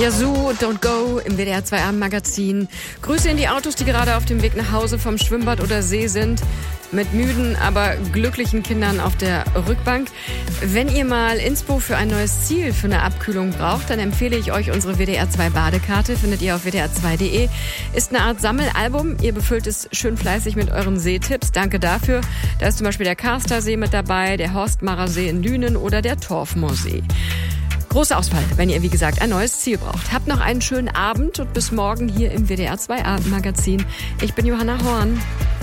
Yazoo, Don't Go im WDR 2 Abendmagazin. Grüße in die Autos, die gerade auf dem Weg nach Hause vom Schwimmbad oder See sind. Mit müden, aber glücklichen Kindern auf der Rückbank. Wenn ihr mal Inspo für ein neues Ziel für eine Abkühlung braucht, dann empfehle ich euch unsere WDR 2 Badekarte. Findet ihr auf wdr2.de. Ist eine Art Sammelalbum. Ihr befüllt es schön fleißig mit euren Seetipps. Danke dafür. Da ist zum Beispiel der Karstersee mit dabei, der Horstmarer See in Lünen oder der Torfmoorsee. Große Auswahl, wenn ihr, wie gesagt, ein neues Ziel braucht. Habt noch einen schönen Abend und bis morgen hier im WDR 2 Abendmagazin. Ich bin Johanna Horn.